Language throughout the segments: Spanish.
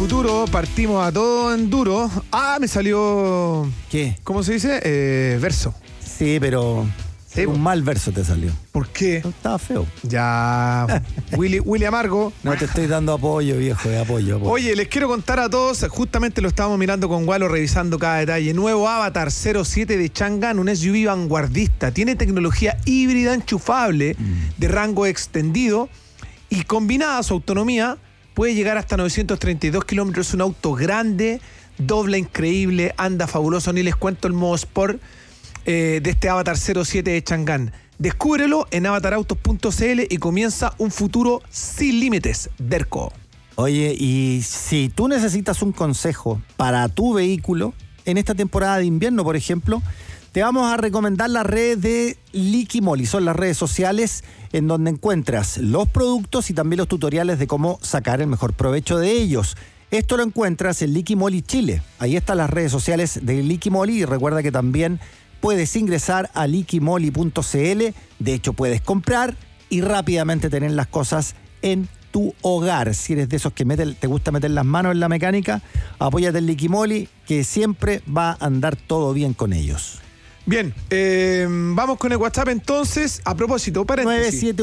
futuro partimos a todo en duro. Me salió... ¿Qué? ¿Cómo se dice? Verso. Sí, pero Sí, un mal verso te salió. ¿Por qué? Estaba feo. Ya... Willy Amargo. No te estoy dando apoyo, viejo, apoyo. Oye, les quiero contar a todos, justamente lo estábamos mirando con Walo, revisando cada detalle. Nuevo Avatar 07 de Chang'an, un SUV vanguardista. Tiene tecnología híbrida enchufable de rango extendido y combinada a su autonomía puede llegar hasta 932 kilómetros. Es un auto grande, dobla increíble, anda fabuloso. Ni les cuento el modo Sport de este Avatar 07 de Chang'an. Descúbrelo en avatarautos.cl y comienza un futuro sin límites. Derco. Oye, y si tú necesitas un consejo para tu vehículo, en esta temporada de invierno, por ejemplo, te vamos a recomendar las redes de Liquimoli. Son las redes sociales en donde encuentras los productos y también los tutoriales de cómo sacar el mejor provecho de ellos. Esto lo encuentras en Liquimoli Chile. Ahí están las redes sociales de Liquimoli y recuerda que también puedes ingresar a liquimoli.cl. De hecho, puedes comprar y rápidamente tener las cosas en tu hogar. Si eres de esos que te gusta meter las manos en la mecánica, apóyate en Liquimoli, que siempre va a andar todo bien con ellos. Bien, vamos con el WhatsApp entonces. A propósito, paréntesis.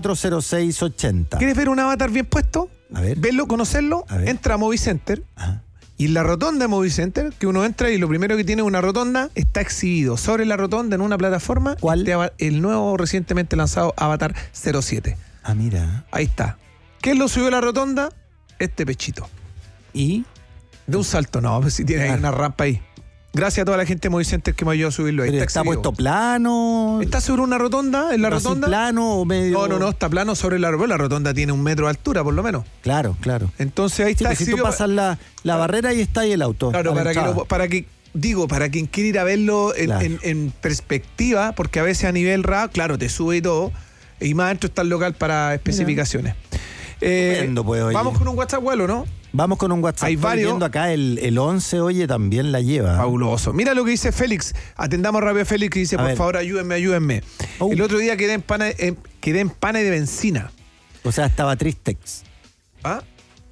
971400680. ¿Quieres ver un avatar bien puesto? A ver. Verlo, conocerlo. A ver. Entra a Movicenter. Ajá. Y en la rotonda de Movicenter, que uno entra y lo primero que tiene una rotonda, está exhibido sobre la rotonda en una plataforma. ¿Cuál? El nuevo recientemente lanzado Avatar 07. Ah, mira. Ahí está. ¿Quién lo subió a la rotonda? Este pechito. ¿Y? De un salto, no, pues si tiene ahí una rampa ahí. Gracias a toda la gente de Movicenter que me ayudó a subirlo ahí. ¿Pero está puesto plano? ¿Está sobre una rotonda? ¿En la ¿Así rotonda? plano o medio? No, está plano sobre la rotonda. La rotonda tiene 1 metro de altura, por lo menos. Claro. Entonces ahí Sí, está. pues si tú pasas la barrera y está ahí el auto. Claro, para quien quiera ir a verlo Claro. en perspectiva, porque a veces a nivel RAW, claro, te sube y todo. Y más adentro está el local para especificaciones. Estupendo, pues, oye. Vamos con un WhatsApp, vuelo, ¿no? Vamos con un WhatsApp. Hay Estoy varios. viendo acá el 11, oye, también la lleva. Fabuloso. Mira lo que dice Félix. Atendamos rápido a Félix, que dice, A por ver. favor, ayúdenme. El otro día quedé en pana de benzina. O sea, estaba Tristex. ¿Ah?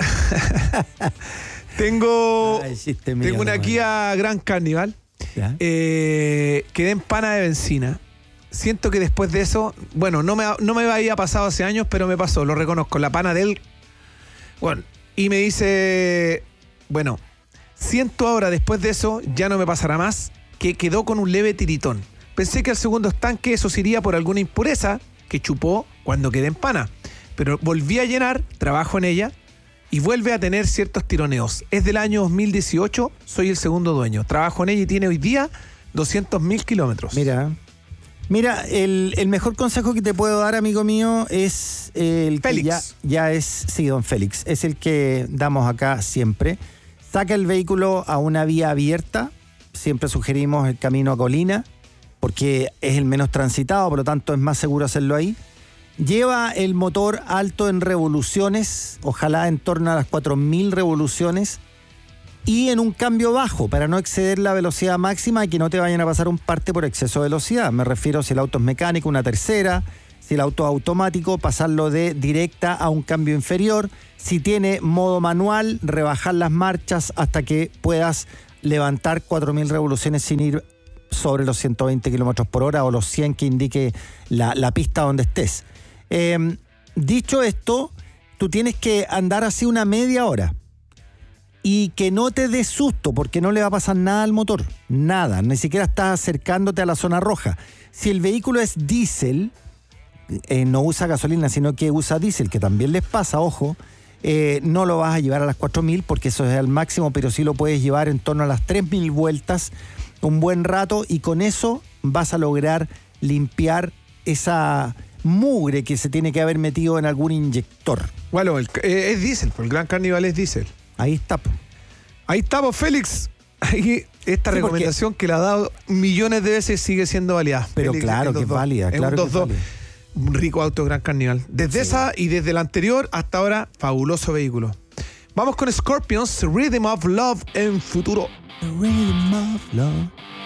Tengo chiste mío, una no, Kia Grand Carnival. ¿Ya? Quedé en pana de benzina. Siento que después de eso, bueno, no me había pasado hace años, pero me pasó, lo reconozco, la pana del... Bueno, y me dice, bueno, siento ahora después de eso, ya no me pasará más, que quedó con un leve tiritón. Pensé que al segundo estanque eso se iría por alguna impureza que chupó cuando quedé en pana. Pero volví a llenar, trabajo en ella, y vuelve a tener ciertos tironeos. Es del año 2018, soy el segundo dueño. Trabajo en ella y tiene hoy día 200.000 kilómetros. Mira, el mejor consejo que te puedo dar, amigo mío, es el Félix. que ya es, sí, don Félix, es el que damos acá siempre. Saca el vehículo a una vía abierta, siempre sugerimos el camino a Colina, porque es el menos transitado, por lo tanto es más seguro hacerlo ahí. Lleva el motor alto en revoluciones, ojalá en torno a las 4.000 revoluciones, y en un cambio bajo para no exceder la velocidad máxima y que no te vayan a pasar un parte por exceso de velocidad. Me refiero si el auto es mecánico, una tercera, si el auto es automático, pasarlo de directa a un cambio inferior. Si tiene modo manual, rebajar las marchas hasta que puedas levantar 4.000 revoluciones sin ir sobre los 120 kilómetros por hora o los 100 que indique la pista donde estés. Dicho esto, tú tienes que andar así una media hora. Y que no te dé susto, porque no le va a pasar nada al motor. Nada, ni siquiera estás acercándote a la zona roja. Si el vehículo es diésel, no usa gasolina, sino que usa diésel, que también les pasa, ojo, no lo vas a llevar a las 4.000, porque eso es al máximo, pero sí lo puedes llevar en torno a las 3.000 vueltas un buen rato, y con eso vas a lograr limpiar esa mugre que se tiene que haber metido en algún inyector. Bueno, es diésel, el Gran Carnival es diésel. Ahí está. Ahí estamos, Félix. Ahí, esta recomendación que la ha dado millones de veces sigue siendo válida. Pero Félix, claro que es válida. Es claro un 2-2. Un rico auto Gran Carnival. Desde esa y desde la anterior hasta ahora, fabuloso vehículo. Vamos con Scorpions, Rhythm of Love en futuro. The Rhythm of Love.